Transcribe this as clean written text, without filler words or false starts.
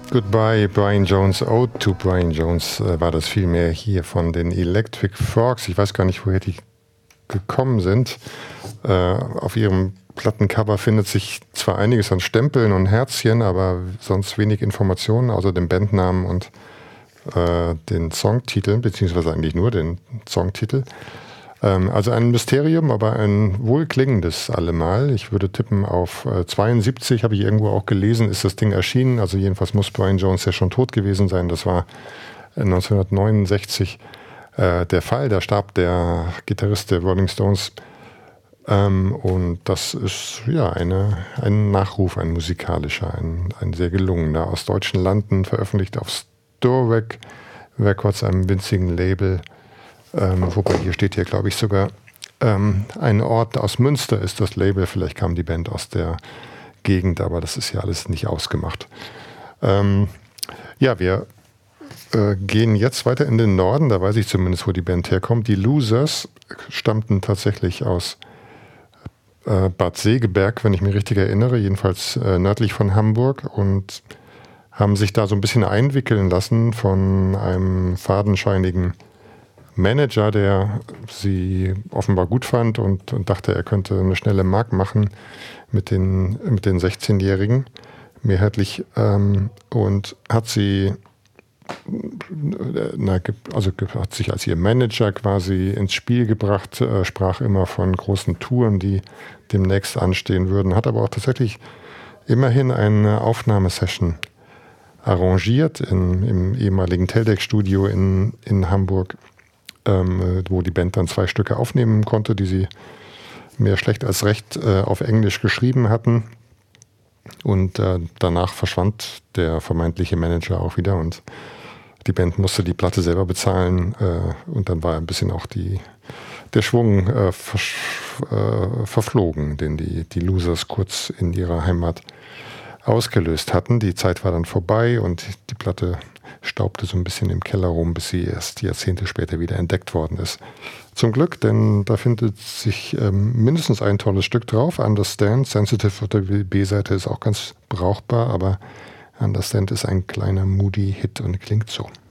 Goodbye Brian Jones, Ode to Brian Jones war das vielmehr hier von den Electric Forks. Ich weiß gar nicht, woher die gekommen sind. Auf ihrem Plattencover findet sich zwar einiges an Stempeln und Herzchen, aber sonst wenig Informationen, außer dem Bandnamen und den Songtitel, beziehungsweise eigentlich nur den Songtitel. Also ein Mysterium, aber ein wohlklingendes allemal. Ich würde tippen auf 72, habe ich irgendwo auch gelesen, ist das Ding erschienen. Also jedenfalls muss Brian Jones ja schon tot gewesen sein. Das war 1969 der Fall. Da starb der Gitarrist der Rolling Stones. Und das ist ja ein Nachruf, ein musikalischer, ein sehr gelungener, aus deutschen Landen, veröffentlicht auf Storweg Records, einem winzigen Label. Wobei hier steht hier, glaube ich, sogar ein Ort aus Münster ist das Label. Vielleicht kam die Band aus der Gegend, aber das ist ja alles nicht ausgemacht. Ja, wir gehen jetzt weiter in den Norden. Da weiß ich zumindest, wo die Band herkommt. Die Losers stammten tatsächlich aus Bad Segeberg, wenn ich mich richtig erinnere, jedenfalls nördlich von Hamburg, und haben sich da so ein bisschen einwickeln lassen von einem fadenscheinigen Manager, der sie offenbar gut fand und dachte, er könnte eine schnelle Mark machen mit den 16-Jährigen mehrheitlich, und hat sie hat sich als ihr Manager quasi ins Spiel gebracht, sprach immer von großen Touren, die demnächst anstehen würden, hat aber auch tatsächlich immerhin eine Aufnahmesession arrangiert im ehemaligen Teldec-Studio in Hamburg, wo die Band dann 2 Stücke aufnehmen konnte, die sie mehr schlecht als recht auf Englisch geschrieben hatten. Und danach verschwand der vermeintliche Manager auch wieder und die Band musste die Platte selber bezahlen, und dann war ein bisschen auch der Schwung verflogen, den die Losers kurz in ihrer Heimat ausgelöst hatten. Die Zeit war dann vorbei und die Platte staubte so ein bisschen im Keller rum, bis sie erst Jahrzehnte später wieder entdeckt worden ist. Zum Glück, denn da findet sich mindestens ein tolles Stück drauf. Understand, Sensitive auf der B-Seite ist auch ganz brauchbar, aber Understand ist ein kleiner Moody-Hit und klingt so.